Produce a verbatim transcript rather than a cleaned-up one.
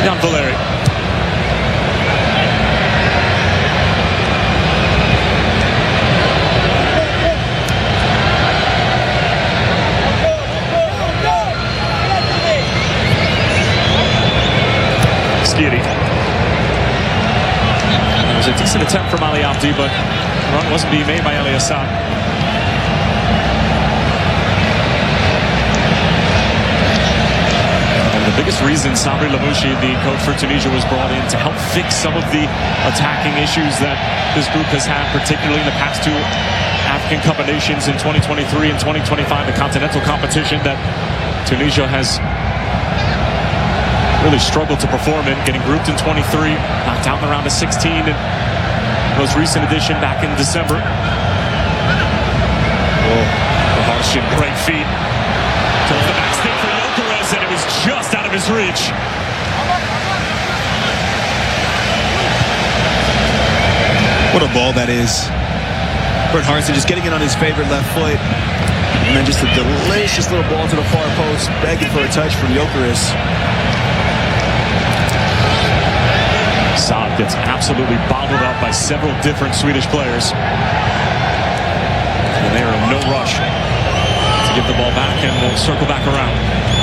Jan Valeri. Skiri. It was a decent attempt from Ali Abdi, but the run wasn't being made by Ali Hassan. And the biggest reason Sabri Lamouchi, the coach for Tunisia, was brought in to help fix some of the attacking issues that this group has had, particularly in the past two African Cup of Nations in twenty twenty-three and twenty twenty-five, the continental competition that Tunisia has really struggled to perform in, getting grouped in twenty-three, knocked out in the round of sixteen, and most recent edition back in December. Oh, Harshin, great feet. Towards the back stick for Gyökeres, and it was just out of his reach. What a ball that is. Bert Harshin just getting it on his favorite left foot. And then just a delicious little ball to the far post, begging for a touch from Gyökeres. Saad gets absolutely bottled up by several different Swedish players. And they are in no rush to get the ball back, and we'll circle back around.